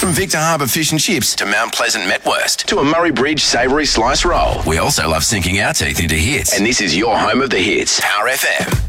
From Victor Harbour Fish and Chips to Mount Pleasant Metwurst to a Murray Bridge savoury slice roll. We also love sinking our teeth into hits. And this is your home of the hits. Power FM.